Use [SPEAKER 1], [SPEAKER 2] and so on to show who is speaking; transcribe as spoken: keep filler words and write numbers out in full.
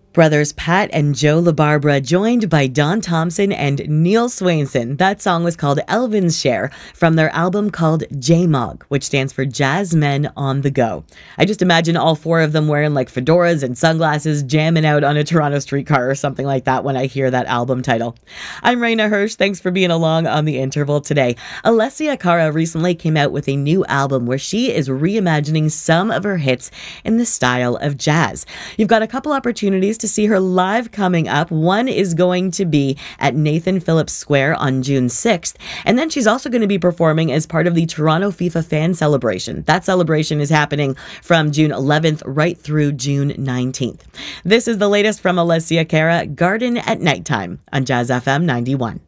[SPEAKER 1] Brothers Pat and Joe LaBarbera, joined by Don Thompson and Neil Swainson. That song was called Elvin's Share from their album called J-Mog, which stands for Jazz Men on the Go. I just imagine all four of them wearing like fedoras and sunglasses, jamming out on a Toronto streetcar or something like that when I hear that album title. I'm Raina Hirsch. Thanks for being along on The Interval today. Alessia Cara recently came out with a new album where she is reimagining some of her hits in the style of jazz. You've got a couple opportunities to see her live coming up. One is going to be at Nathan Phillips Square on June sixth, and then she's also going to be performing as part of the Toronto FIFA Fan Celebration. That celebration is happening from June eleventh right through June nineteenth. This is the latest from Alessia Cara, Garden at Nighttime on Jazz F M ninety-one.